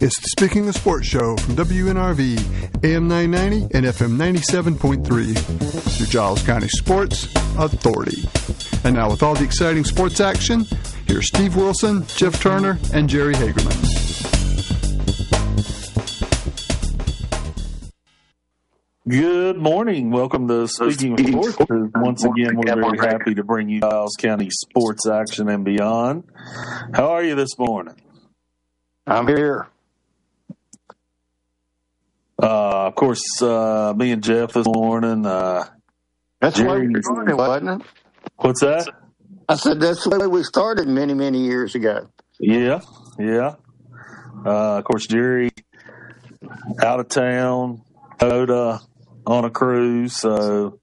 It's the Speaking of Sports show from WNRV, AM 990 and FM 97.3, your Giles County Sports Authority. And now with all the exciting sports action, here's Steve Wilson, Jeff Turner, and Jerry Hagerman. Good morning. Welcome to Speaking of Sports. Once again, we're very happy to bring you Giles County sports action and beyond. How are you this morning? I'm here. Of course, me and Jeff this morning. That's the way we started, wasn't it? What's that? I said that's the way we started many, many years ago. Yeah. Of course, Jerry out of town, Coda on a cruise, so